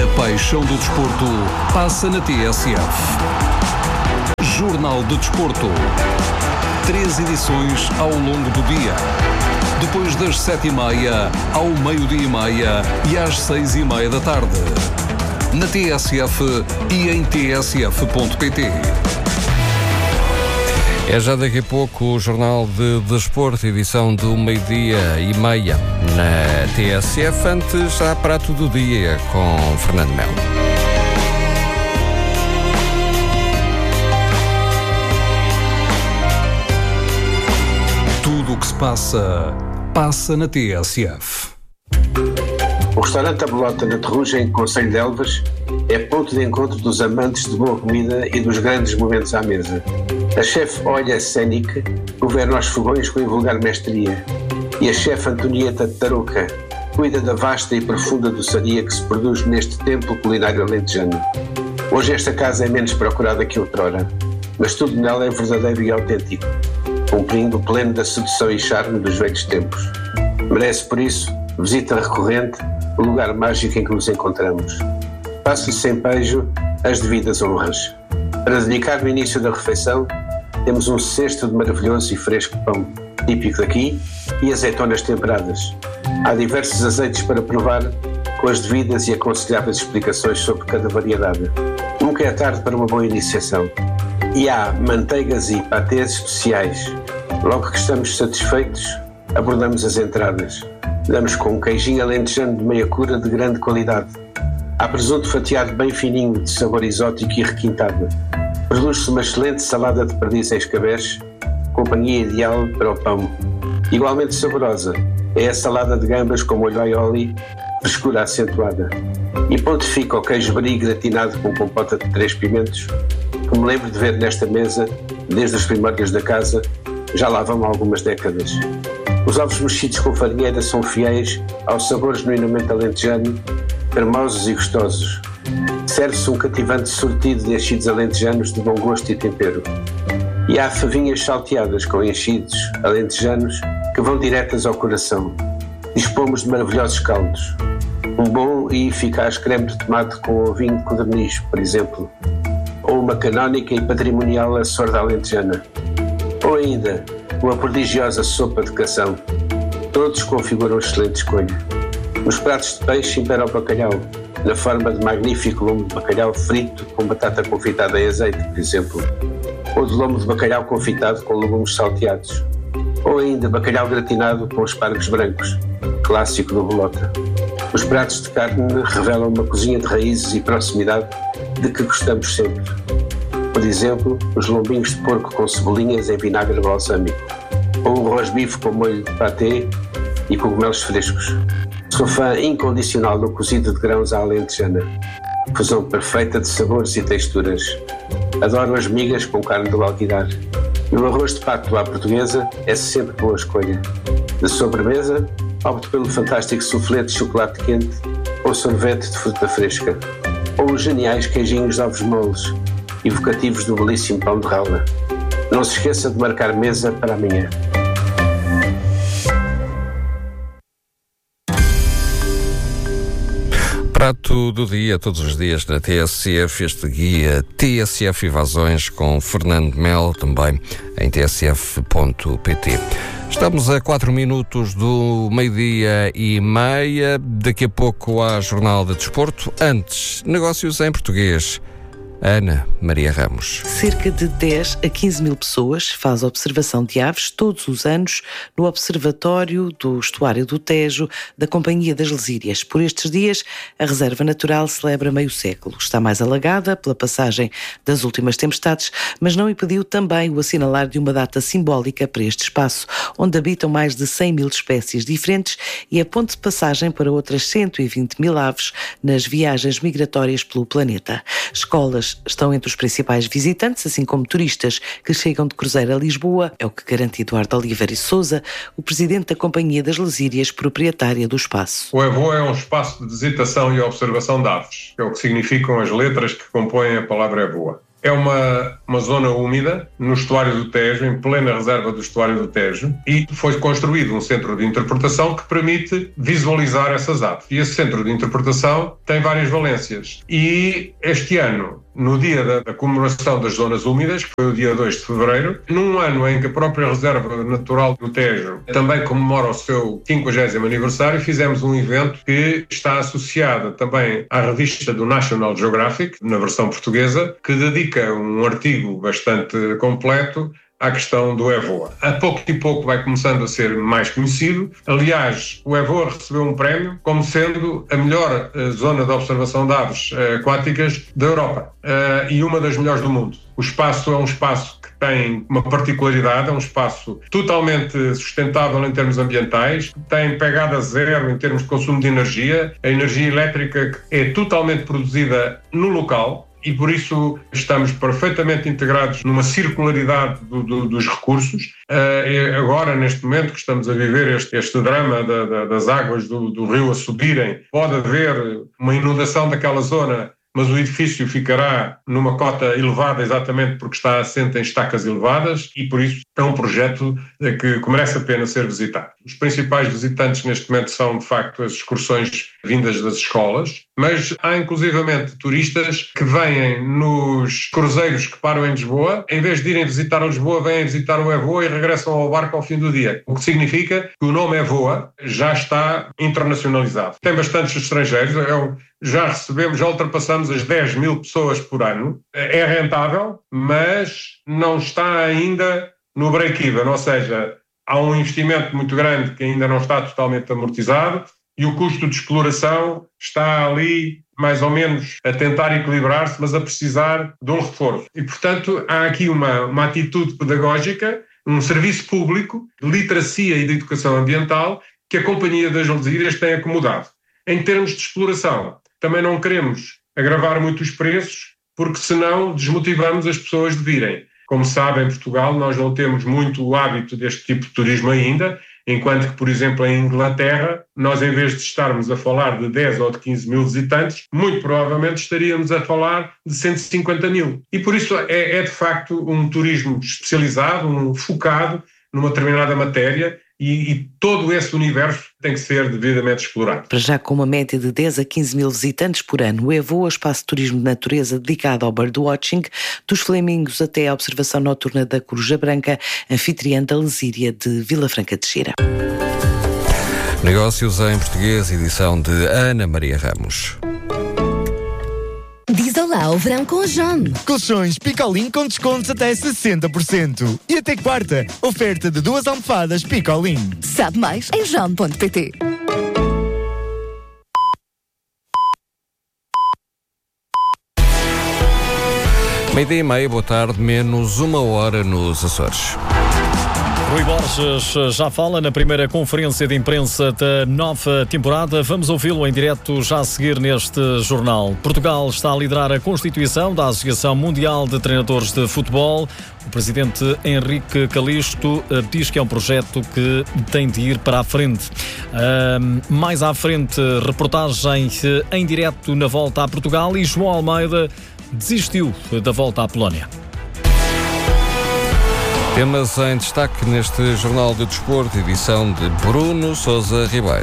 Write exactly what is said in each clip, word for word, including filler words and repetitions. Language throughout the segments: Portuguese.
paixão do desporto passa na T S F. Jornal do Desporto. Três edições ao longo do dia. Depois das sete e meia, ao meio-dia e meia e às seis e meia da tarde. Na T S F e em t s f ponto p t. É já daqui a pouco o Jornal de Desporto, edição do meio-dia e meia na T S F. Antes, já prato do dia com Fernando Melo. Tudo o que se passa, passa na T S F. O restaurante A Bolota na Terrugem, Concelho de Elvas, é ponto de encontro dos amantes de boa comida e dos grandes momentos à mesa. A chefe Olha Sénic governa os fogões com invulgar mestria e a chefe Antonieta Tarouca cuida da vasta e profunda doçaria que se produz neste templo culinário alentejano. Hoje esta casa é menos procurada que outrora, mas tudo nela é verdadeiro e autêntico, cumprindo o pleno da sedução e charme dos velhos tempos. Merece, por isso, visita recorrente o lugar mágico em que nos encontramos. Faça-lhe sem pejo as devidas honras. Para dedicar no início da refeição, temos um cesto de maravilhoso e fresco pão, típico daqui, e azeitonas temperadas. Há diversos azeites para provar, com as devidas e aconselháveis explicações sobre cada variedade. Nunca é tarde para uma boa iniciação. E há manteigas e patês especiais. Logo que estamos satisfeitos, abordamos as entradas. Damos com um queijinho alentejano de meia cura de grande qualidade. Há presunto fatiado bem fininho, de sabor exótico e requintado. Produz-se uma excelente salada de perdiz em escabeche, companhia ideal para o pão. Igualmente saborosa é a salada de gambas com molho aioli, frescura acentuada. E pontifica o queijo brie gratinado com compota de três pimentos, que me lembro de ver nesta mesa, desde os primórdios da casa, já lá vão algumas décadas. Os ovos mexidos com farinheira são fiéis aos sabores genuinamente alentejano, cremosos e gostosos. Serve-se um cativante sortido de enchidos alentejanos de bom gosto e tempero. E há favinhas salteadas com enchidos alentejanos que vão diretas ao coração. Dispomos de maravilhosos caldos. Um bom e eficaz creme de tomate com ovinho de codorniz, por exemplo. Ou uma canónica e patrimonial açorda alentejana. Ou ainda, uma prodigiosa sopa de cação. Todos configuram excelente escolha. Nos pratos de peixe impera o bacalhau, na forma de magnífico lombo de bacalhau frito com batata confitada em azeite, por exemplo. Ou de lombo de bacalhau confitado com legumes salteados. Ou ainda bacalhau gratinado com espargos brancos, clássico do Bolota. Os pratos de carne revelam uma cozinha de raízes e proximidade de que gostamos sempre. Por exemplo, os lombinhos de porco com cebolinhas em vinagre balsâmico, ou o rosbife com molho de patê e cogumelos frescos. Sou fã incondicional do cozido de grãos à alentejana, fusão perfeita de sabores e texturas. Adoro as migas com carne do alguidar. E o arroz de pato à portuguesa é sempre boa escolha. De sobremesa, opto pelo fantástico soufflé de chocolate quente ou sorvete de fruta fresca, ou os geniais queijinhos de ovos moles, evocativos do belíssimo pão de rala. Não se esqueça de marcar mesa para amanhã. Prato do dia, todos os dias na T S F, este guia T S F Invasões com Fernando Melo, também em t s f ponto p t. Estamos a quatro minutos do meio-dia e meia, daqui a pouco há Jornal de Desporto. Antes, negócios em português. Ana Maria Ramos. Cerca de dez a quinze mil pessoas faz observação de aves todos os anos no Observatório do Estuário do Tejo da Companhia das Lesírias. Por estes dias, a Reserva Natural celebra meio século. Está mais alagada pela passagem das últimas tempestades, mas não impediu também o assinalar de uma data simbólica para este espaço, onde habitam mais de cem mil espécies diferentes e a ponte de passagem para outras cento e vinte mil aves nas viagens migratórias pelo planeta. Escolas estão entre os principais visitantes, assim como turistas que chegam de cruzeiro a Lisboa, é o que garante Eduardo Oliveira e Sousa, o presidente da Companhia das Lesírias, proprietária do espaço. O Evoa é um espaço de visitação e observação de aves, que é o que significam as letras que compõem a palavra Evoa. É uma, uma zona úmida no estuário do Tejo, em plena reserva do estuário do Tejo, e foi construído um centro de interpretação que permite visualizar essas aves. E esse centro de interpretação tem várias valências. E este ano, no dia da, da comemoração das zonas úmidas, que foi o dia dois de fevereiro, num ano em que a própria Reserva Natural do Tejo também comemora o seu quinquagésimo aniversário, fizemos um evento que está associado também à revista do National Geographic, na versão portuguesa, que dedica um artigo bastante completo à questão do Evoa. A pouco e pouco vai começando a ser mais conhecido. Aliás, o Evoa recebeu um prémio como sendo a melhor uh, zona de observação de aves uh, aquáticas da Europa uh, e uma das melhores do mundo. O espaço é um espaço que tem uma particularidade, é um espaço totalmente sustentável em termos ambientais, tem pegada zero em termos de consumo de energia, a energia elétrica é totalmente produzida no local, e por isso estamos perfeitamente integrados numa circularidade do, do, dos recursos. Uh, agora, neste momento que estamos a viver este, este drama da, da, das águas do, do rio a subirem, pode haver uma inundação daquela zona, mas o edifício ficará numa cota elevada exatamente porque está assente em estacas elevadas e por isso é um projeto que merece a pena ser visitado. Os principais visitantes neste momento são de facto as excursões vindas das escolas, mas há inclusivamente turistas que vêm nos cruzeiros que param em Lisboa, em vez de irem visitar Lisboa, vêm visitar o Evoa e regressam ao barco ao fim do dia, o que significa que o nome Evoa já está internacionalizado. Tem bastantes estrangeiros, é um já recebemos, já ultrapassamos as dez mil pessoas por ano. É rentável, mas não está ainda no break-even, ou seja, há um investimento muito grande que ainda não está totalmente amortizado e o custo de exploração está ali mais ou menos a tentar equilibrar-se, mas a precisar de um reforço. E, portanto, há aqui uma, uma atitude pedagógica, um serviço público de literacia e de educação ambiental que a Companhia das Lesírias tem acomodado. Em termos de exploração, também não queremos agravar muito os preços, porque senão desmotivamos as pessoas de virem. Como sabem, em Portugal nós não temos muito o hábito deste tipo de turismo ainda, enquanto que, por exemplo, em Inglaterra, nós em vez de estarmos a falar de dez ou de quinze mil visitantes, muito provavelmente estaríamos a falar de cento e cinquenta mil. E por isso é, é de facto um turismo especializado, um focado numa determinada matéria, E, e todo esse universo tem que ser devidamente explorado. Para já, com uma média de dez a quinze mil visitantes por ano, o Evoa, espaço de turismo de natureza dedicado ao birdwatching, dos flamingos até à observação noturna da coruja branca, anfitriã da Lesíria de Vila Franca de Xira. Negócios em português, edição de Ana Maria Ramos. Diz olá ao verão com o John. Colchões Picolin com descontos até sessenta por cento. E até quarta, oferta de duas almofadas Picolin. Sabe mais em john ponto pt. Meia-dia e meia, boa tarde, menos uma hora nos Açores. Rui Borges já fala na primeira conferência de imprensa da nova temporada. Vamos ouvi-lo em direto já a seguir neste jornal. Portugal está a liderar a constituição da Associação Mundial de Treinadores de Futebol. O presidente Henrique Calixto diz que é um projeto que tem de ir para a frente. Uh, mais à frente, reportagem em direto na volta a Portugal e João Almeida desistiu da volta à Polónia. Temas em destaque neste Jornal de Desporto, edição de Bruno Sousa Ribeiro.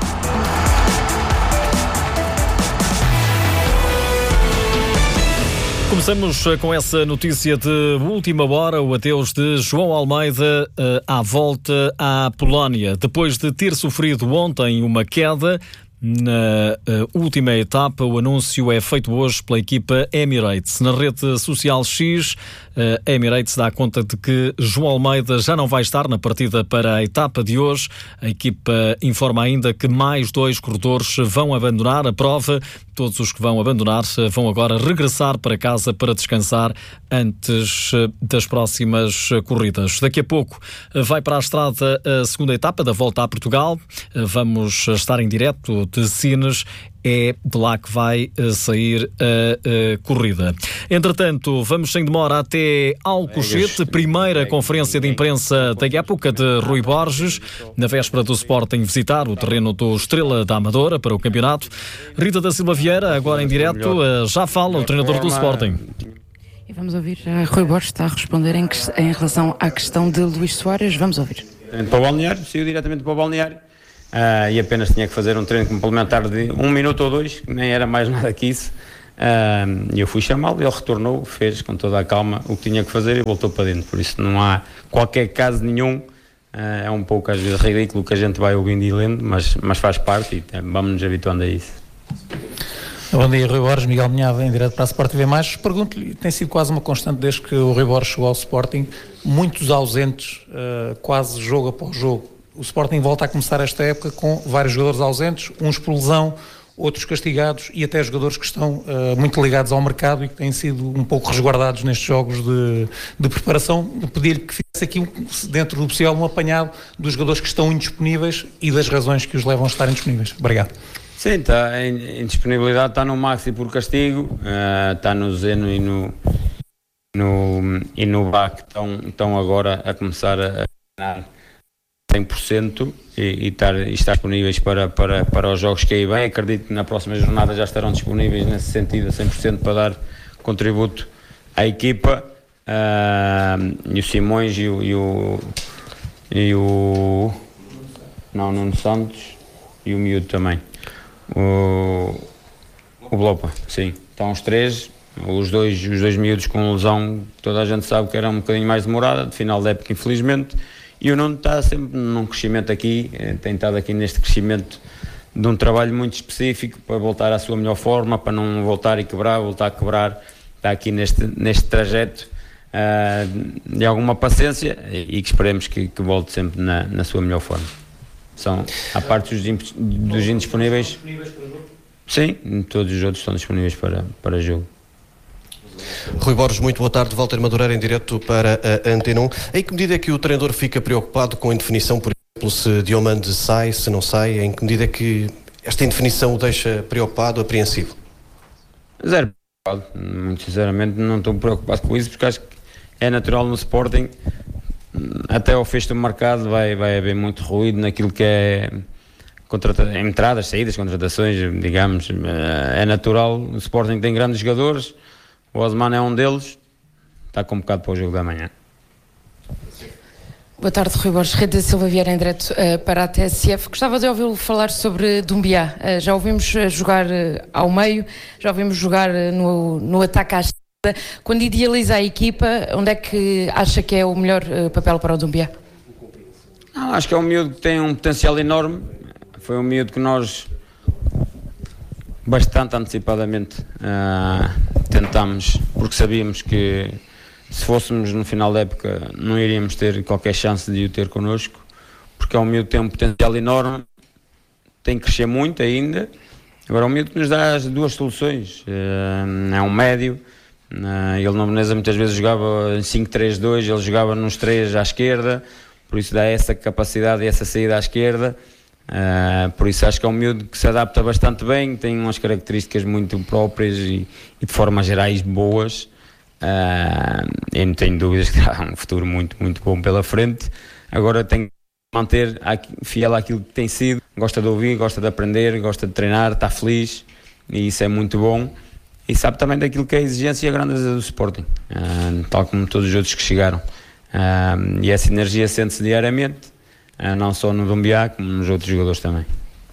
Começamos com essa notícia de última hora, o adeus de João Almeida uh, à volta à Polónia. Depois de ter sofrido ontem uma queda na uh, última etapa, o anúncio é feito hoje pela equipa Emirates. Na rede social X, uh, a Emirates dá conta de que João Almeida já não vai estar na partida para a etapa de hoje. A equipa informa ainda que mais dois corredores vão abandonar a prova. Todos os que vão abandonar vão agora regressar para casa para descansar antes das próximas corridas. Daqui a pouco vai para a estrada a segunda etapa da Volta a Portugal. Vamos estar em direto de Sines. É de lá que vai sair a, a corrida. Entretanto, vamos sem demora até Alcochete, primeira conferência de imprensa da época de Rui Borges, na véspera do Sporting visitar o terreno do Estrela da Amadora para o campeonato. Rita da Silva Vieira, agora em direto, já fala o treinador do Sporting. E vamos ouvir, já Rui Borges está a responder em, em relação à questão de Luís Soares, vamos ouvir. Para o balneário, saiu diretamente para o balneário uh, e apenas tinha que fazer um treino complementar de um minuto ou dois, que nem era mais nada que isso, uh, e eu fui chamá-lo, ele retornou, fez com toda a calma o que tinha que fazer e voltou para dentro, por isso não há qualquer caso nenhum, uh, é um pouco às vezes ridículo que a gente vai ouvindo e lendo, mas, mas faz parte e uh, vamos nos habituando a isso. Bom dia, Rui Borges, Miguel Minhada, em direto para a Sport T V mais. Pergunto-lhe, tem sido quase uma constante desde que o Rui Borges chegou ao Sporting, muitos ausentes, uh, quase jogo após jogo. O Sporting volta a começar esta época com vários jogadores ausentes, uns por lesão, outros castigados e até jogadores que estão uh, muito ligados ao mercado e que têm sido um pouco resguardados nestes jogos de, de preparação. Pedir-lhe que fizesse aqui, dentro do possível, um apanhado dos jogadores que estão indisponíveis e das razões que os levam a estar indisponíveis. Obrigado. Sim, está em, em disponibilidade, está no Maxi por castigo, uh, está no Zeno e no, no, e no B A C, estão, estão agora a começar a treinar cem por cento e, e, estar, e estar disponíveis para, para, para os jogos que aí vêm. Acredito que na próxima jornada já estarão disponíveis nesse sentido a cem por cento para dar contributo à equipa, uh, e o Simões e o, e o, e o não, Nuno Santos e o Miúdo também. O, o Blopa, sim, estão os três, os dois, os dois miúdos com lesão, toda a gente sabe que era um bocadinho mais demorada, de final da época infelizmente, e o Nuno está sempre num crescimento aqui, tem estado aqui neste crescimento de um trabalho muito específico para voltar à sua melhor forma, para não voltar e quebrar, voltar a quebrar, está aqui neste, neste trajeto uh, de alguma paciência e, e que esperemos que, que volte sempre na, na sua melhor forma. São, à parte dos, dos indisponíveis, sim, todos os outros estão disponíveis para, para jogo. Rui Borges, muito boa tarde. Walter Madureira em direto para a Antena um. Em que medida é que o treinador fica preocupado com a indefinição, por exemplo, se Diomande sai, se não sai? Em que medida é que esta indefinição o deixa preocupado, apreensivo? Zero preocupado. Muito sinceramente não estou preocupado com isso, porque acho que é natural no Sporting. Até ao fecho do mercado vai, vai haver muito ruído naquilo que é contrata- entradas, saídas, contratações, digamos. É natural, o Sporting tem grandes jogadores, o Osman é um deles, está convocado para o jogo da manhã. Boa tarde, Rui Borges. Rita Silva Vieira em direto uh, para a T S F. Gostava de ouvi-lo falar sobre Doumbia. Uh, já ouvimos uh, jogar uh, ao meio, já ouvimos jogar uh, no, no ataque à esquerda. Quando idealiza a equipa, onde é que acha que é o melhor uh, papel para o Doumbia? Não, acho que é um miúdo que tem um potencial enorme. Foi um miúdo que nós bastante antecipadamente uh, tentámos, porque sabíamos que se fôssemos no final da época não iríamos ter qualquer chance de o ter connosco, porque é um miúdo que tem um potencial enorme, tem que crescer muito ainda. Agora é um miúdo que nos dá as duas soluções, uh, é um médio. Uh, ele na Veneza muitas vezes jogava em cinco três dois, ele jogava nos três à esquerda, por isso dá essa capacidade e essa saída à esquerda. Uh, por isso acho que é um miúdo que se adapta bastante bem, tem umas características muito próprias e, e de formas gerais boas. Uh, eu não tenho dúvidas que há um futuro muito, muito bom pela frente. Agora tem que manter fiel àquilo que tem sido, gosta de ouvir, gosta de aprender, gosta de treinar, está feliz e isso é muito bom. E sabe também daquilo que é a exigência e a grandeza do Sporting, uh, tal como todos os outros que chegaram. Uh, e essa energia sente-se diariamente, uh, não só no Doumbia, como nos outros jogadores também.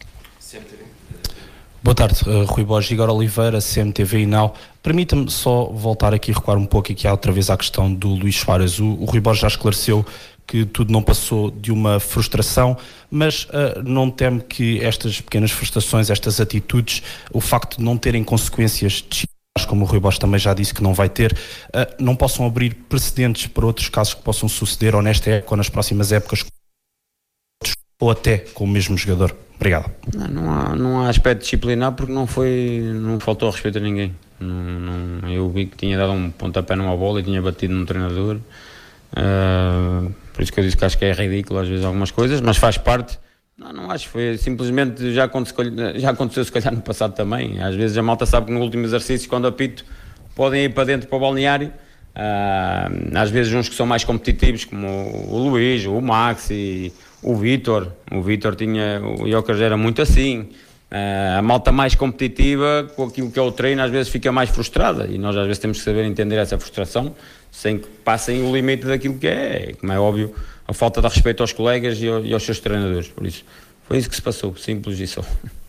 Boa tarde, uh, Rui Borges, Igor Oliveira, C M T V e Now. Permita-me só voltar aqui e recuar um pouco aqui outra vez à questão do Luís Soares. O, o Rui Borges já esclareceu que tudo não passou de uma frustração, mas uh, não teme que estas pequenas frustrações, estas atitudes, o facto de não terem consequências disciplinares, como o Rui Borges também já disse que não vai ter, uh, não possam abrir precedentes para outros casos que possam suceder ou nesta época ou nas próximas épocas, ou até com o mesmo jogador? Obrigado. Não, não, há, não há aspecto disciplinar porque não foi, não faltou respeito a ninguém. Não, não, eu vi que tinha dado um pontapé numa bola e tinha batido num treinador. Uh, por isso que eu disse que acho que é ridículo às vezes algumas coisas, mas faz parte. Não, não acho, foi simplesmente, já aconteceu, já aconteceu se calhar no passado também. Às vezes a malta sabe que no último exercício, quando apito, podem ir para dentro para o balneário. Uh, às vezes uns que são mais competitivos, como o, o Luís, o Max e o Vítor. O Vítor tinha, o Jokers era muito assim. Uh, a malta mais competitiva com aquilo que é o treino às vezes fica mais frustrada e nós às vezes temos que saber entender essa frustração sem que passem o limite daquilo que é, como é óbvio, a falta de respeito aos colegas e, ao, e aos seus treinadores. Por isso, foi isso que se passou, simples e só.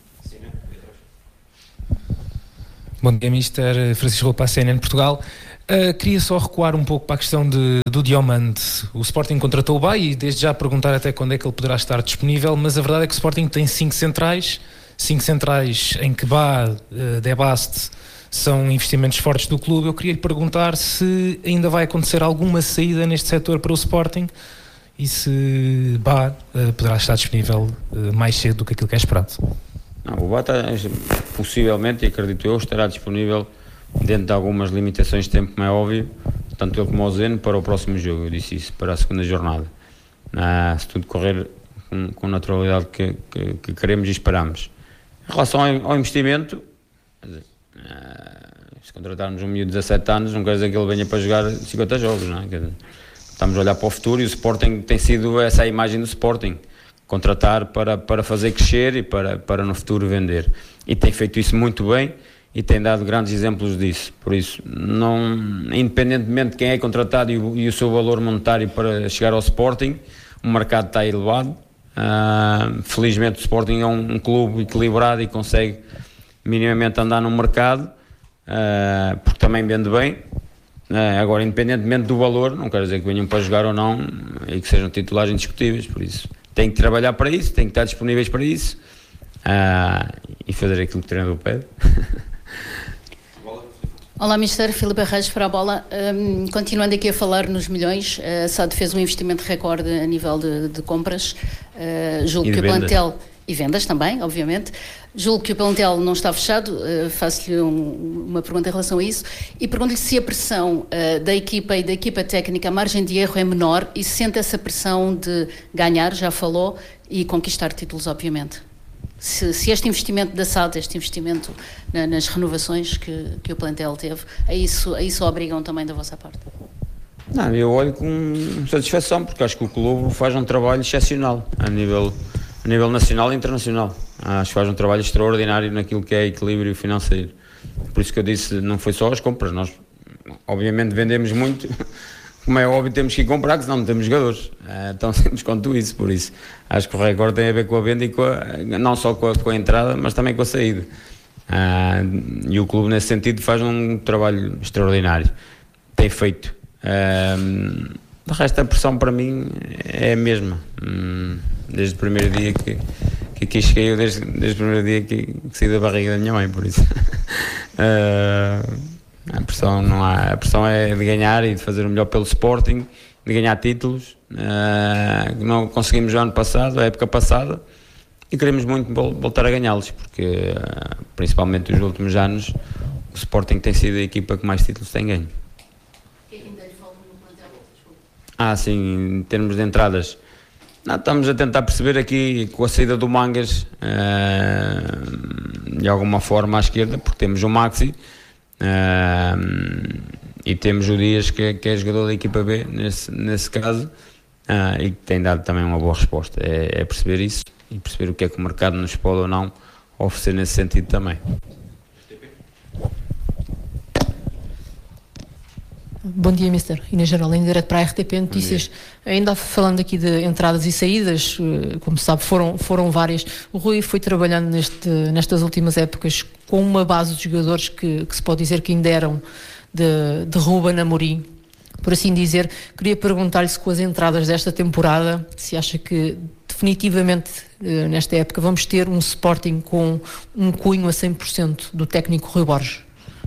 Bom dia, mister Francisco Roupa, C N N Portugal. Uh, queria só recuar um pouco para a questão de, do Diomande. O Sporting contratou o Bay e desde já perguntar até quando é que ele poderá estar disponível, mas a verdade é que o Sporting tem cinco centrais, cinco centrais em que Bá, uh, Debaste são investimentos fortes do clube. Eu queria lhe perguntar se ainda vai acontecer alguma saída neste setor para o Sporting e se Bá uh, poderá estar disponível uh, mais cedo do que aquilo que é esperado. Não, o Bá está, possivelmente, e acredito eu, estará disponível dentro de algumas limitações de tempo, como é óbvio, tanto ele como o Zeno, para o próximo jogo. Eu disse isso, para a segunda jornada. Ah, se tudo correr com, com a naturalidade que, que, que queremos e esperamos. Em relação ao, ao investimento, ah, se contratarmos um miúdo de dezassete anos, não quer dizer que ele venha para jogar cinquenta jogos, não é? Quer dizer, estamos a olhar para o futuro e o Sporting tem sido essa a imagem do Sporting. Contratar para, para fazer crescer e para, para no futuro vender. E tem feito isso muito bem e tem dado grandes exemplos disso. Por isso, não, independentemente de quem é contratado e o, e o seu valor monetário para chegar ao Sporting, o mercado está elevado. Uh, felizmente o Sporting é um, um clube equilibrado e consegue minimamente andar no mercado, uh, porque também vende bem. Uh, agora, independentemente do valor, não quero dizer que venham para jogar ou não e que sejam titulares indiscutíveis, por isso. Tem que trabalhar para isso, tem que estar disponíveis para isso uh, e fazer aquilo que o treinador pede. Olá, mister Filipe Reis para a bola. Um, continuando aqui a falar nos milhões, a S A D fez um investimento recorde a nível de, de compras. Uh, julgo que o plantel e vendas também, obviamente. Julgo que o plantel não está fechado. Uh, faço-lhe um, uma pergunta em relação a isso e pergunto-lhe se a pressão uh, da equipa e da equipa técnica, a margem de erro é menor e se sente essa pressão de ganhar, já falou, e conquistar títulos, obviamente. Se, se este investimento da S A D, este investimento na, nas renovações que, que o plantel teve, a isso, a isso obrigam também da vossa parte? Não, eu olho com satisfação, porque acho que o clube faz um trabalho excepcional a nível, a nível nacional e internacional. Acho que faz um trabalho extraordinário naquilo que é equilíbrio financeiro. Por isso que eu disse, não foi só as compras, nós obviamente vendemos muito. Como é óbvio, temos que ir comprar, porque senão não temos jogadores. É tão simples quanto isso, por isso. Acho que o recorde tem a ver com a venda e com a, não só com a, com a entrada, mas também com a saída. Ah, e o clube, nesse sentido, faz um trabalho extraordinário. Tem feito. Ah, de resto, a pressão para mim é a mesma. Desde o primeiro dia que, que aqui cheguei, desde, desde o primeiro dia que, que saí da barriga da minha mãe, por isso. Ah, A pressão não há, a pressão é de ganhar e de fazer o melhor pelo Sporting, de ganhar títulos, uh, não conseguimos o ano passado, a época passada, e queremos muito voltar a ganhá-los, porque uh, principalmente nos últimos anos o Sporting tem sido a equipa que mais títulos tem ganho. O que é que ainda lhe falta no plantel? Ah, sim, em termos de entradas, não, estamos a tentar perceber aqui com a saída do Mangas, uh, de alguma forma à esquerda, porque temos o Maxi, Uh, e temos o Dias que é, que é jogador da equipa B nesse, nesse caso, uh, e que tem dado também uma boa resposta. É, é perceber isso e perceber o que é que o mercado nos pode ou não oferecer nesse sentido também. Bom dia, mister Inês Gerolim, direto para a R T P Notícias. Ainda falando aqui de entradas e saídas, como se sabe, foram, foram várias. O Rui foi trabalhando neste, nestas últimas épocas com uma base de jogadores que, que se pode dizer que ainda eram de, de Ruben Amorim, por assim dizer. Queria perguntar-lhe se com as entradas desta temporada, se acha que definitivamente nesta época vamos ter um Sporting com um cunho a cem por cento do técnico Rui Borges.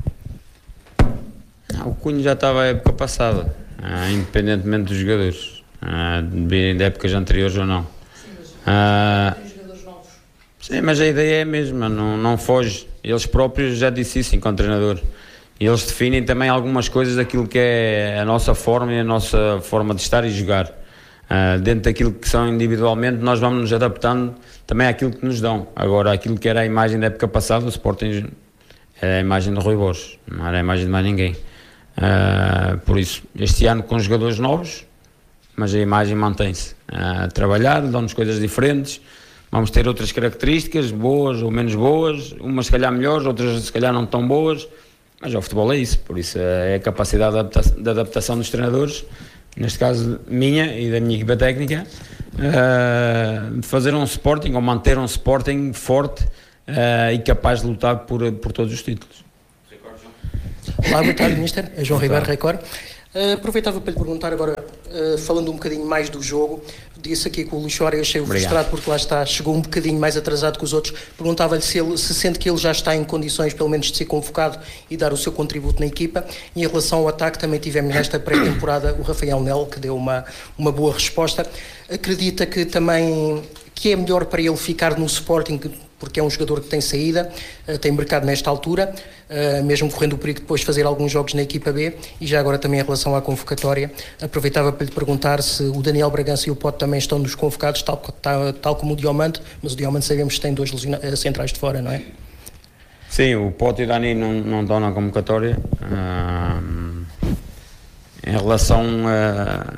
O Cunho já estava a época passada, ah, independentemente dos jogadores, ah, de virem de épocas anteriores ou não. Sim, mas ah, tem jogadores novos. Sim, mas a ideia é a mesma, não, não foge. Eles próprios já disse isso enquanto treinador. E eles definem também algumas coisas daquilo que é a nossa forma e a nossa forma de estar e jogar. Ah, dentro daquilo que são individualmente, nós vamos nos adaptando também àquilo que nos dão. Agora, aquilo que era a imagem da época passada, o Sporting era a imagem do Rui Borges, não era a imagem de mais ninguém. Uh, por isso, este ano com jogadores novos, mas a imagem mantém-se. Uh, trabalhar, dão-nos coisas diferentes, vamos ter outras características, boas ou menos boas, umas se calhar melhores, outras se calhar não tão boas, mas o futebol é isso, por isso é a capacidade de adaptação, de adaptação dos treinadores, neste caso minha e da minha equipa técnica, uh, de fazer um Sporting ou manter um Sporting forte uh, e capaz de lutar por, por todos os títulos. Olá, boa tarde, mister. É João Ribeiro, Record. Uh, aproveitava para lhe perguntar agora, uh, falando um bocadinho mais do jogo, disse aqui que o Luís Soares, eu achei-o frustrado porque lá está, chegou um bocadinho mais atrasado que os outros. Perguntava-lhe se, ele, se sente que ele já está em condições, pelo menos, de ser convocado e dar o seu contributo na equipa. E em relação ao ataque, também tivemos nesta pré-temporada o Rafael Nel, que deu uma, uma boa resposta. Acredita que também que é melhor para ele ficar no Sporting, porque é um jogador que tem saída, uh, tem mercado nesta altura, uh, mesmo correndo o perigo de depois fazer alguns jogos na equipa B. E já agora também em relação à convocatória, aproveitava para lhe perguntar se o Daniel Bragança e o Pote também estão nos convocados, tal, tal, tal como o Diomante, mas o Diomante sabemos que tem dois uh, centrais de fora, não é? Sim, o Pote e o Dani não, não estão na convocatória. Uh, em relação a,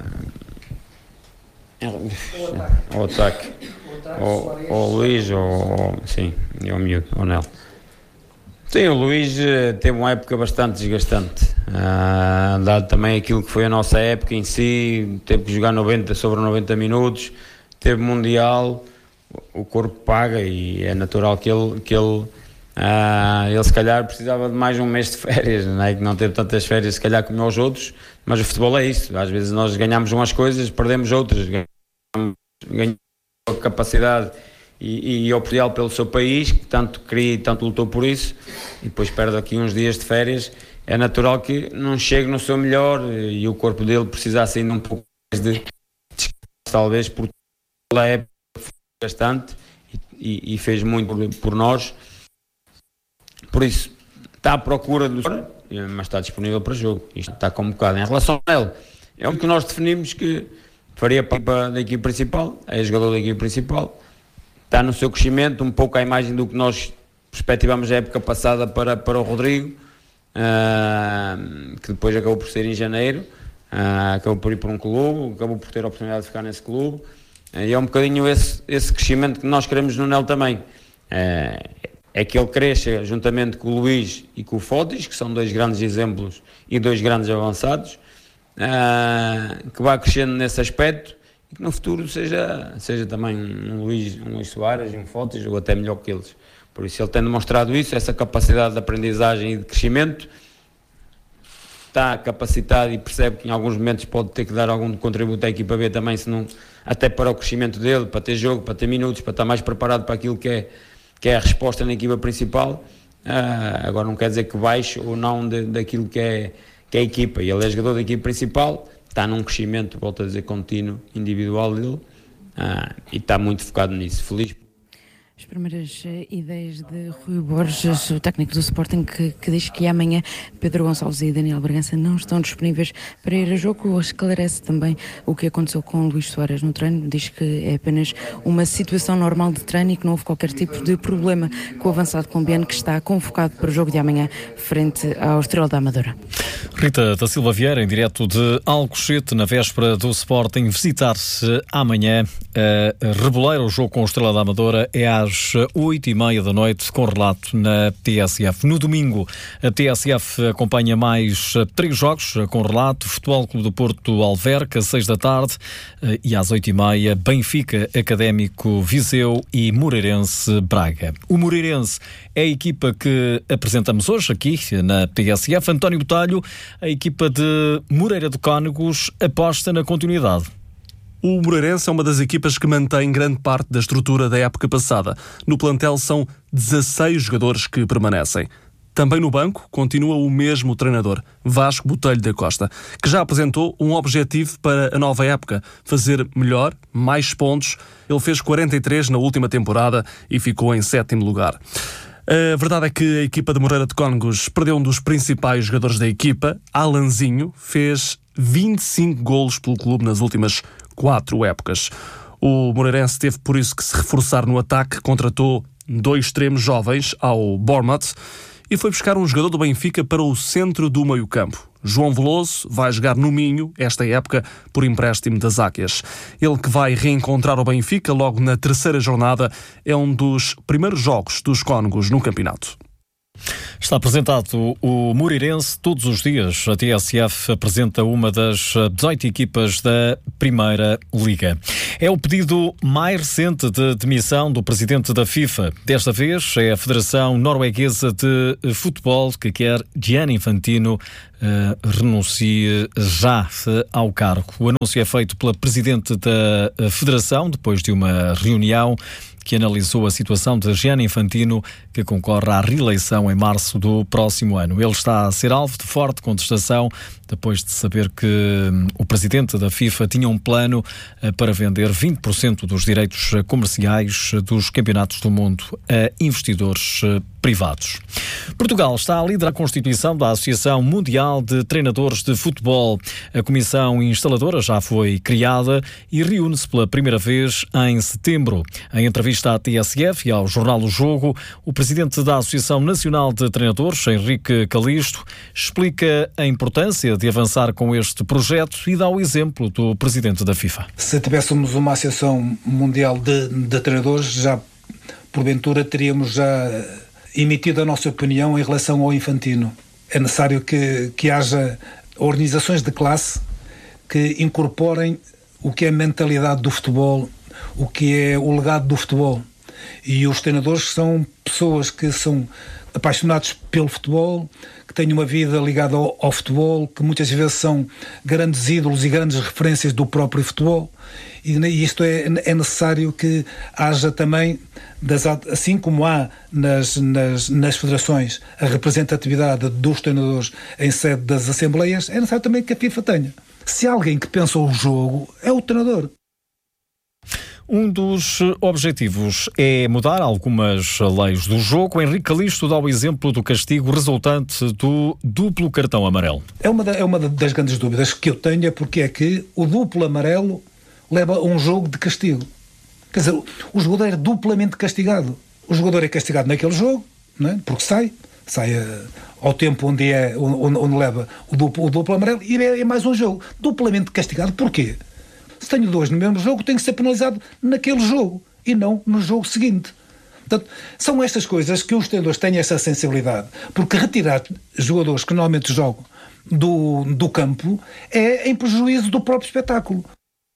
ao ataque, ao, ao Luís, ou sim, e ao miúdo, ao Nel. Sim, o Luís teve uma época bastante desgastante, uh, dado também aquilo que foi a nossa época em si, teve que jogar noventa sobre noventa minutos, teve Mundial, o corpo paga e é natural que ele, que ele, uh, ele se calhar precisava de mais um mês de férias, não é? Que não teve tantas férias se calhar como os outros, mas o futebol é isso, às vezes nós ganhamos umas coisas, perdemos outras, ganhamos, ganhamos a capacidade e, e o potencial pelo seu país, que tanto queria e tanto lutou por isso, e depois perde aqui uns dias de férias, é natural que não chegue no seu melhor e o corpo dele precisasse ainda um pouco mais de descanso, talvez, porque ela é bastante e, e fez muito por, por nós, por isso está à procura do mas está disponível para jogo, isto está convocado. Em relação a ele, é o que nós definimos que faria para da equipe principal, é jogador da equipe principal, está no seu crescimento, um pouco à imagem do que nós perspectivamos a época passada para, para o Rodrigo, uh, que depois acabou por ser em janeiro, uh, acabou por ir para um clube, acabou por ter a oportunidade de ficar nesse clube, uh, e é um bocadinho esse, esse crescimento que nós queremos no Nel também. Uh, é que ele cresça juntamente com o Luís e com o Fotis, que são dois grandes exemplos e dois grandes avançados, uh, que vá crescendo nesse aspecto e que no futuro seja, seja também um Luís, um Luís Soares, um Fotis, ou até melhor que eles. Por isso ele tem demonstrado isso, essa capacidade de aprendizagem e de crescimento, está capacitado e percebe que em alguns momentos pode ter que dar algum contributo à equipa B também, se não, até para o crescimento dele, para ter jogo, para ter minutos, para estar mais preparado para aquilo que é que é a resposta na equipa principal. Uh, agora não quer dizer que baixe ou não de, daquilo que é, que é a equipa, e ele é jogador da equipa principal, está num crescimento, volto a dizer, contínuo, individual dele, uh, e está muito focado nisso, feliz. As primeiras ideias de Rui Borges, o técnico do Sporting, que, que diz que amanhã Pedro Gonçalves e Daniel Bragança não estão disponíveis para ir a jogo. Esclarece também o que aconteceu com o Luís Soares no treino. Diz que é apenas uma situação normal de treino e que não houve qualquer tipo de problema com o avançado colombiano, que está convocado para o jogo de amanhã frente ao Estrela da Amadora. Rita da Silva Vieira, em direto de Alcochete, na véspera do Sporting visitar-se amanhã a Reboleira. O jogo com o Estrela da Amadora é às oito e meia da noite, com relato na T S F. No domingo, a T S F acompanha mais três jogos com relato: Futebol Clube do Porto Alverca, seis da tarde, e às oito e meia, Benfica Académico Viseu e Moreirense Braga. O Moreirense é a equipa que apresentamos hoje aqui na T S F. António Botelho, a equipa de Moreira de Cónegos, aposta na continuidade. O Moreirense é uma das equipas que mantém grande parte da estrutura da época passada. No plantel são dezasseis jogadores que permanecem. Também no banco continua o mesmo treinador, Vasco Botelho da Costa, que já apresentou um objetivo para a nova época: fazer melhor, mais pontos. Ele fez quarenta e três na última temporada e ficou em sétimo lugar. A verdade é que a equipa de Moreira de Cónegos perdeu um dos principais jogadores da equipa. Alanzinho fez vinte e cinco golos pelo clube nas últimas quatro épocas. O Moreirense teve por isso que se reforçar no ataque, contratou dois extremos jovens ao Bournemouth e foi buscar um jogador do Benfica para o centro do meio-campo. João Veloso vai jogar no Minho, esta época, por empréstimo das Águias. Ele que vai reencontrar o Benfica logo na terceira jornada, é um dos primeiros jogos dos cónegos no campeonato. Está apresentado o Moreirense todos os dias. A T S F apresenta uma das dezoito equipas da Primeira Liga. É o pedido mais recente de demissão do presidente da FIFA. Desta vez é a Federação Norueguesa de Futebol que quer Gianni Infantino uh, renuncie já ao cargo. O anúncio é feito pela presidente da Federação depois de uma reunião que analisou a situação de Gianni Infantino, que concorre à reeleição em março do próximo ano. Ele está a ser alvo de forte contestação depois de saber que o presidente da FIFA tinha um plano para vender vinte por cento dos direitos comerciais dos campeonatos do mundo a investidores privados. Portugal está a liderar a constituição da Associação Mundial de Treinadores de Futebol. A comissão instaladora já foi criada e reúne-se pela primeira vez em setembro. Em entrevista à T S F e ao jornal O Jogo, o presidente da Associação Nacional de Treinadores, Henrique Calisto, explica a importância de avançar com este projeto e dá o exemplo do presidente da FIFA. Se tivéssemos uma Associação Mundial de, de Treinadores, já porventura teríamos já emitido a nossa opinião em relação ao Infantino. É necessário que, que haja organizações de classe que incorporem o que é a mentalidade do futebol, o que é o legado do futebol. E os treinadores são pessoas que são apaixonados pelo futebol, que têm uma vida ligada ao, ao futebol, que muitas vezes são grandes ídolos e grandes referências do próprio futebol. E, e isto é, é necessário que haja também, das, assim como há nas, nas, nas federações, a representatividade dos treinadores em sede das assembleias, é necessário também que a FIFA tenha. Se há alguém que pensa o jogo, é o treinador. Um dos objetivos é mudar algumas leis do jogo. Henrique Calisto dá o exemplo do castigo resultante do duplo cartão amarelo. É uma, da, é uma das grandes dúvidas que eu tenho, é porque é que o duplo amarelo leva a um jogo de castigo. Quer dizer, o jogador é duplamente castigado. O jogador é castigado naquele jogo, não é? Porque sai, sai uh, ao tempo onde, é, onde, onde leva o duplo, o duplo amarelo, e é, é mais um jogo. Duplamente castigado. Porquê? Se tenho dois no mesmo jogo, tenho que ser penalizado naquele jogo e não no jogo seguinte. Portanto, são estas coisas que os treinadores têm essa sensibilidade, porque retirar jogadores que normalmente jogam do, do campo é em prejuízo do próprio espetáculo.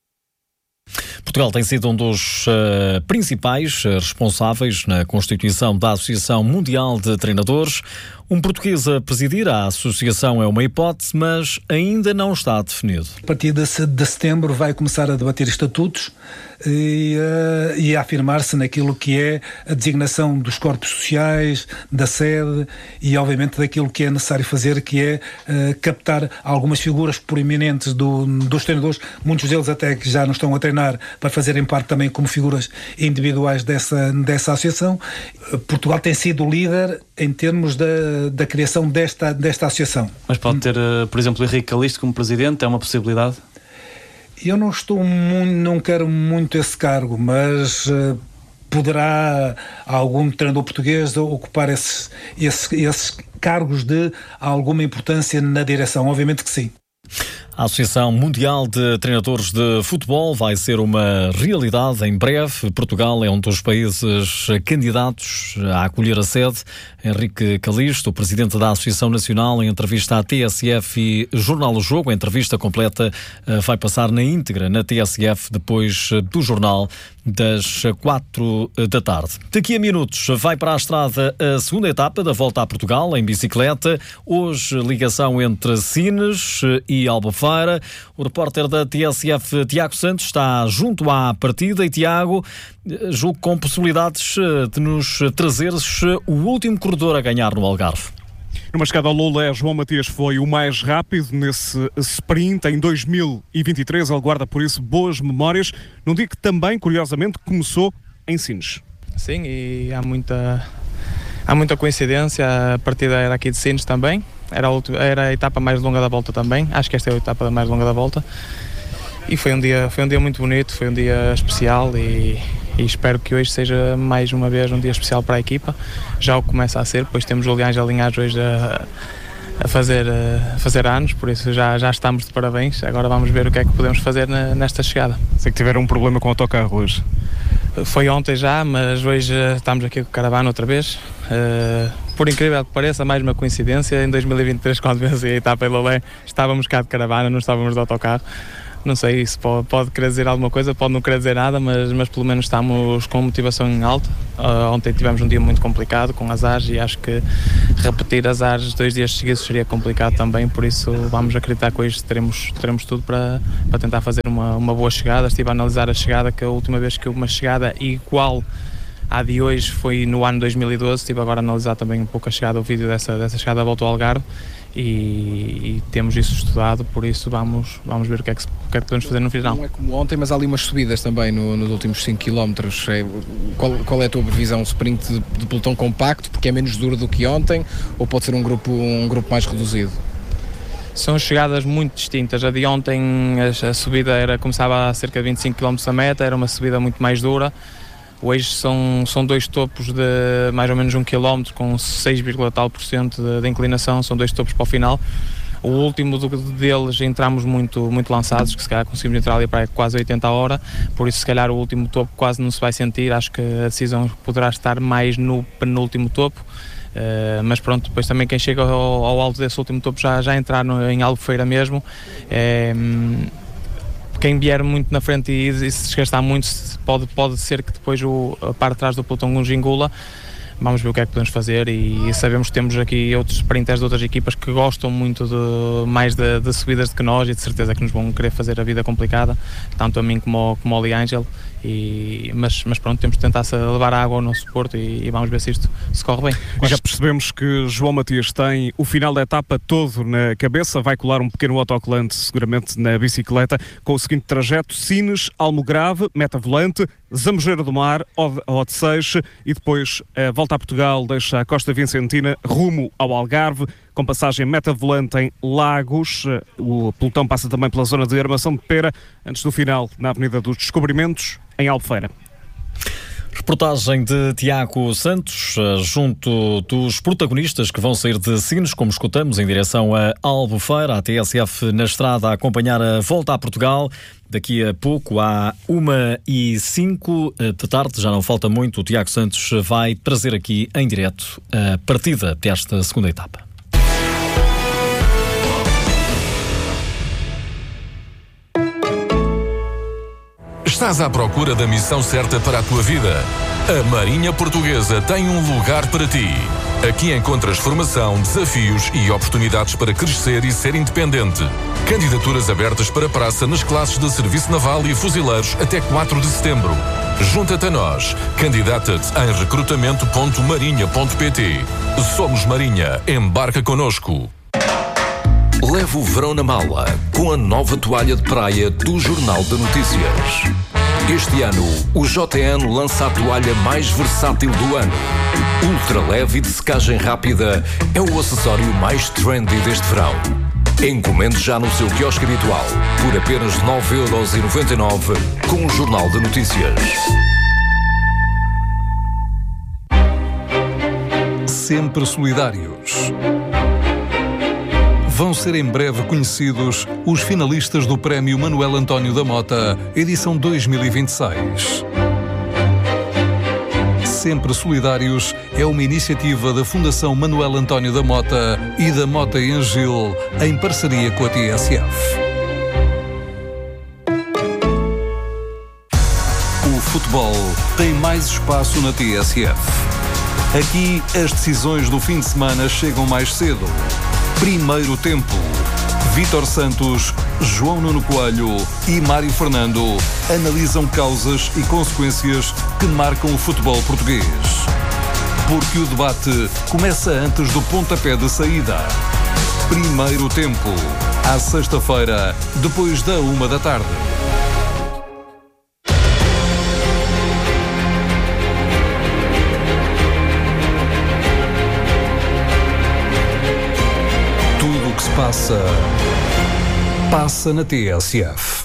Portugal tem sido um dos uh, principais uh, responsáveis na constituição da Associação Mundial de Treinadores. Um português a presidir a associação é uma hipótese, mas ainda não está definido. A partir de, de setembro vai começar a debater estatutos e, uh, e a afirmar-se naquilo que é a designação dos corpos sociais, da sede e, obviamente, daquilo que é necessário fazer, que é uh, captar algumas figuras proeminentes do, dos treinadores, muitos deles até que já não estão a treinar, para fazerem parte também como figuras individuais dessa, dessa associação. Portugal tem sido líder em termos da, da criação desta, desta associação. Mas pode ter, por exemplo, Henrique Calisto como presidente, é uma possibilidade? Eu não estou muito, não quero muito esse cargo, mas uh, poderá algum treinador português ocupar esses, esses, esses cargos de alguma importância na direção? Obviamente que sim. A Associação Mundial de Treinadores de Futebol vai ser uma realidade em breve. Portugal é um dos países candidatos a acolher a sede. Henrique Calisto, o presidente da Associação Nacional, em entrevista à T S F e Jornal O Jogo. A entrevista completa vai passar na íntegra na T S F depois do jornal das quatro da tarde. Daqui a minutos vai para a estrada a segunda etapa da Volta a Portugal em bicicleta. Hoje ligação entre Sines e Albufeira. O repórter da T S F, Tiago Santos, está junto à partida. E Tiago, julgo com possibilidades de nos trazeres o último corredor a ganhar no Algarve. Numa chegada ao Loulé, João Matias foi o mais rápido nesse sprint em dois mil e vinte e três. Ele guarda, por isso, boas memórias, num dia que também, curiosamente, começou em Sines. Sim, e há muita, há muita coincidência. A partida era aqui de Sines também. Era a, última, era a etapa mais longa da volta também. Acho que esta é a etapa mais longa da volta. E foi um dia, foi um dia muito bonito, foi um dia especial e, e espero que hoje seja mais uma vez um dia especial para a equipa. Já o começa a ser, pois temos o Julián Linhares hoje a, a, fazer, a fazer anos, por isso já, já estamos de parabéns. Agora vamos ver o que é que podemos fazer na, nesta chegada. Sei que tiveram um problema com o autocarro hoje. Foi ontem já, mas hoje estamos aqui com o caravana outra vez. Uh, por incrível que pareça, mais uma coincidência, em dois mil e vinte e três, quando venci a etapa em Lolé, estávamos cá de caravana, não estávamos de autocarro. Não sei, isso pode, pode querer dizer alguma coisa, pode não querer dizer nada, mas, mas pelo menos estamos com motivação em alta. Uh, ontem tivemos um dia muito complicado, com azares, e acho que repetir azares dois dias seguidos seria complicado também, por isso vamos acreditar que hoje teremos, teremos tudo para, para tentar fazer uma, uma boa chegada. Estive a analisar a chegada, que a última vez que houve uma chegada igual à de hoje foi no ano dois mil e doze, estive agora a analisar também um pouco a chegada, o vídeo dessa, dessa chegada à volta ao Algarve. E, e temos isso estudado, por isso vamos, vamos ver o que, é que, o que é que podemos fazer no final. Não é como ontem, mas há ali umas subidas também no, nos últimos cinco quilómetros. É, qual, qual é a tua previsão? Um sprint de, de pelotão compacto, porque é menos duro do que ontem, ou pode ser um grupo, um grupo mais reduzido? São chegadas muito distintas. A de ontem a, a subida era, começava a cerca de vinte e cinco quilómetros da meta, era uma subida muito mais dura. Hoje são, são dois topos de mais ou menos um quilómetro com seis, tal por cento de, de inclinação, são dois topos para o final. O último do, deles entramos muito, muito lançados, que se calhar conseguimos entrar ali para quase oitenta a hora, por isso se calhar o último topo quase não se vai sentir. Acho que a decisão poderá estar mais no penúltimo topo. Uh, mas pronto, depois também quem chega ao, ao alto desse último topo já, já entrar no, em Albufeira mesmo. É, quem vier muito na frente e, e se desgastar muito, pode, pode ser que depois o, a parte de trás do pelotão nos engula. Vamos ver o que é que podemos fazer, e, e sabemos que temos aqui outros sprinters de outras equipas que gostam muito de, mais de, de subidas do que nós, e de certeza que nos vão querer fazer a vida complicada, tanto a mim como, como ao Lee Angel. E, mas, mas pronto, temos de tentar levar a água ao nosso Porto, e, e vamos ver se isto se corre bem. E já percebemos que João Matias tem o final da etapa todo na cabeça, vai colar um pequeno autocolante seguramente na bicicleta, com o seguinte trajeto: Sines, Almograve, Meta Volante, Zambujeira do Mar, Odeceixe, e depois a volta a Portugal deixa a Costa Vicentina rumo ao Algarve, com passagem Meta Volante em Lagos. O pelotão passa também pela zona de Armação de Pera, antes do final na Avenida dos Descobrimentos, em Albufeira. Reportagem de Tiago Santos, junto dos protagonistas que vão sair de Sines, como escutamos, em direção a Albufeira, a T S F na estrada a acompanhar a volta a Portugal. Daqui a pouco, à uma e cinco da tarde, já não falta muito, o Tiago Santos vai trazer aqui em direto a partida desta segunda etapa. Estás à procura da missão certa para a tua vida? A Marinha Portuguesa tem um lugar para ti. Aqui encontras formação, desafios e oportunidades para crescer e ser independente. Candidaturas abertas para praça nas classes de Serviço Naval e Fuzileiros até quatro de setembro. Junta-te a nós. Candidata-te em recrutamento ponto marinha ponto pt. Somos Marinha. Embarca connosco. Leve o verão na mala com a nova toalha de praia do Jornal de Notícias. Este ano, o J N lança a toalha mais versátil do ano. Ultra leve e de secagem rápida, é o acessório mais trendy deste verão. Encomende já no seu quiosque habitual, por apenas nove euros e noventa e nove, com o Jornal de Notícias. Sempre solidários. Vão ser em breve conhecidos os finalistas do Prémio Manuel António da Mota, edição dois mil e vinte e seis. Sempre Solidários é uma iniciativa da Fundação Manuel António da Mota e da Mota em Gil, em parceria com a T S F. O futebol tem mais espaço na T S F. Aqui, as decisões do fim de semana chegam mais cedo. Primeiro tempo. Vítor Santos, João Nuno Coelho e Mário Fernando analisam causas e consequências que marcam o futebol português. Porque o debate começa antes do pontapé de saída. Primeiro tempo. À sexta-feira, depois da uma da tarde. Passa, passa na T S F.